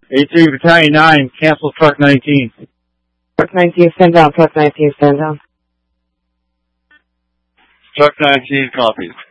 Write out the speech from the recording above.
A3 Battalion 9, cancel truck 19. Truck 19, stand down. Truck 19, stand down. Truck 19 copies.